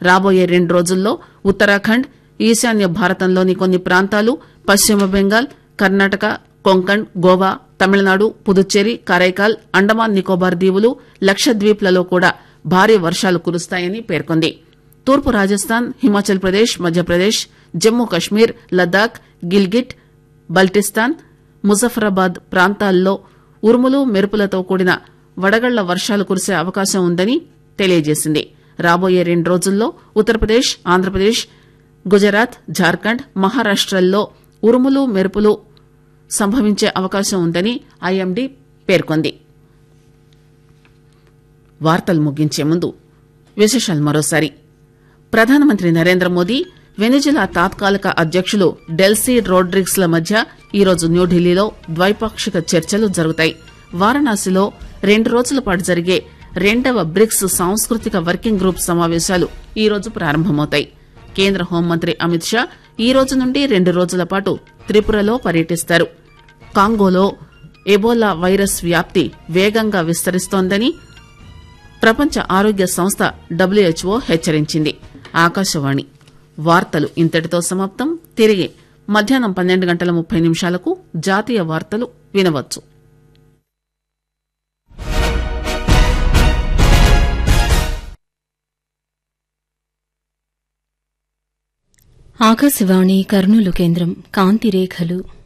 రాబోయే 2 రోజుల్లో ఉత్తరాఖండ్, ఈశాన్య భారతంలోని కొన్ని ప్రాంతాలు, పశ్చిమ బెంగాల్, కర్ణాటక, కొంకణ్, గోవా, తమిళనాడు, పుదుచ్చేరి, కరైకాల్, అండమాన్ నికోబార్ దీవులు, లక్షద్వీప్ లలో కూడా భారీ వర్షాలు కురుస్తాయని పేర్కొంది. తూర్పు రాజస్థాన్, హిమాచల్ ప్రదేశ్, మధ్యప్రదేశ్, జమ్మూ కశ్మీర్, లద్దాఖ్, గిల్గిట్, బల్టిస్తాన్, ముజఫరాబాద్ ప్రాంతాల్లో ఉరుములు, మెరుపులతో కూడిన వడగళ్ల వర్షాలు కురిసే అవకాశం ఉందని తెలియజేసింది. రాబోయే 2 రోజుల్లో ఉత్తరప్రదేశ్, ఆంధ్రప్రదేశ్, గుజరాత్, జార్ఖండ్, మహారాష్టల్లో ఉరుములు, మెరుపులు సంభవించే అవకాశం ఉందని ఐఎండీ పేర్కొంది. వార్తలు ముగించే ముందు విశేషాలు మరోసారి. ప్రధానమంత్రి నరేంద్ర మోదీ, వెనిజులా తాత్కాలిక అధ్యకులు డెల్సీ రోడ్రిగ్స్ ల మధ్య ఈరోజు న్యూఢిల్లీలో ద్వైపాక్షిక చర్చలు జరుగుతాయి. వారణాసిలో 2 రోజుల పాటు జరిగే 2వ బ్రిక్స్ సాంస్కృతిక వర్కింగ్ గ్రూప్ సమావేశాలు ఈరోజు ప్రారంభమవుతాయి. కేంద్ర హోంమంత్రి అమిత్ షా ఈ రోజు నుండి 2 రోజుల పాటు త్రిపురలో పర్యటిస్తారు. కాంగోలో ఎబోలా వైరస్ వ్యాప్తి వేగంగా విస్తరిస్తోందని ప్రపంచ ఆరోగ్య సంస్థ WHO హెచ్చరించింది. ఆకాశవాణి వార్తలు ఇంతటితో సమాప్తం. తిరిగి మధ్యాహ్నం 12:30 జాతీయ వార్తలు వినవచ్చు. ఆకాశవాణి కర్నూలు కేంద్రం. కాంతిరేఖలు